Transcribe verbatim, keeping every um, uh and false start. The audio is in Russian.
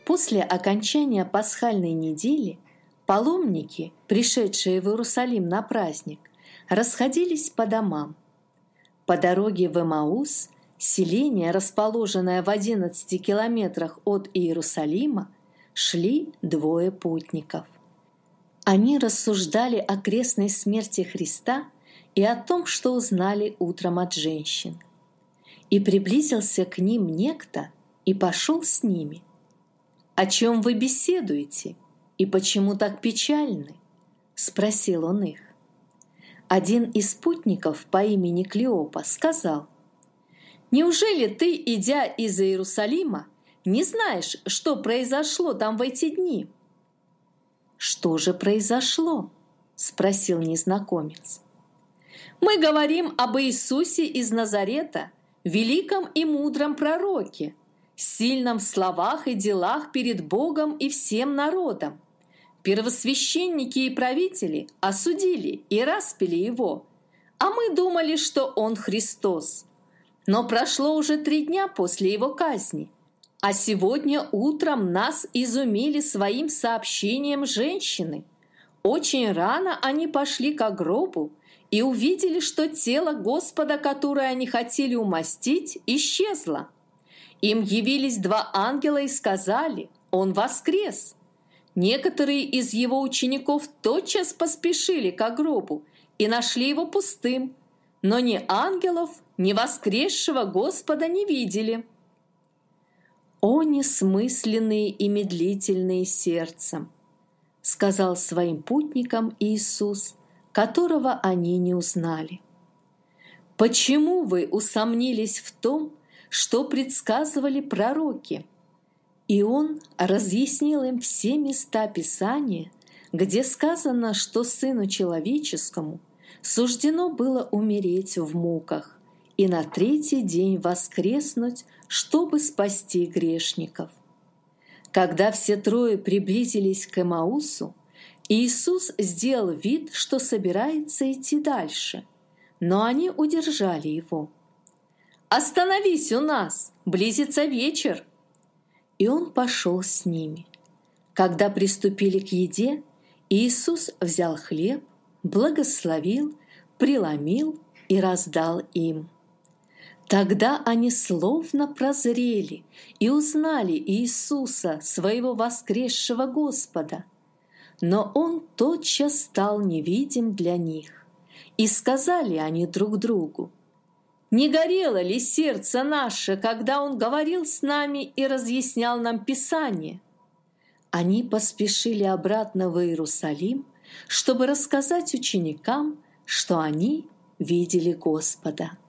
После окончания пасхальной недели паломники, пришедшие в Иерусалим на праздник, расходились по домам. По дороге в Эмаус, селение, расположенное в одиннадцати километрах от Иерусалима, шли двое путников. Они рассуждали о крестной смерти Христа и о том, что узнали утром от женщин. И приблизился к ним некто и пошел с ними. «О чем вы беседуете? И почему так печальны?» – спросил он их. Один из путников по имени Клеопа сказал: «Неужели ты, идя из Иерусалима, не знаешь, что произошло там в эти дни?» «Что же произошло?» – спросил незнакомец. «Мы говорим об Иисусе из Назарета, великом и мудром пророке, сильном в словах и делах перед Богом и всем народом. Первосвященники и правители осудили и распяли его, а мы думали, что он Христос. Но прошло уже три дня после его казни, а сегодня утром нас изумили своим сообщением женщины. Очень рано они пошли к гробу и увидели, что тело Господа, которое они хотели умастить, исчезло. Им явились два ангела и сказали: «Он воскрес!» Некоторые из его учеников тотчас поспешили к гробу и нашли его пустым, но ни ангелов, ни воскресшего Господа не видели. «О несмысленные и медлительные сердцем!» — сказал своим путникам Иисус, которого они не узнали. «Почему вы усомнились в том, что предсказывали пророки?» И он разъяснил им все места Писания, где сказано, что Сыну Человеческому суждено было умереть в муках и на третий день воскреснуть, чтобы спасти грешников. Когда все трое приблизились к Эмаусу, Иисус сделал вид, что собирается идти дальше, но они удержали его. «Остановись у нас, близится вечер!» И он пошел с ними. Когда приступили к еде, Иисус взял хлеб, благословил, преломил и раздал им. Тогда они словно прозрели и узнали Иисуса, своего воскресшего Господа. Но Он тотчас стал невидим для них. И сказали они друг другу: «Не горело ли сердце наше, когда Он говорил с нами и разъяснял нам Писание?» Они поспешили обратно в Иерусалим, чтобы рассказать ученикам, что они видели Господа.